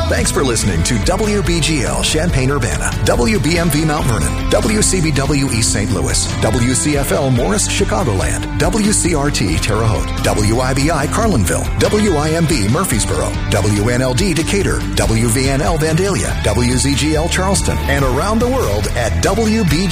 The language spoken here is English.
Thanks for listening to WBGL Champaign-Urbana, WBMV Mount Vernon, WCBW East St. Louis, WCFL Morris Chicagoland, WCRT Terre Haute, WIBI Carlinville, WIMB Murfreesboro, WNLD Decatur, WVNL Vandalia, WZGL Charleston, and around the world at WBGL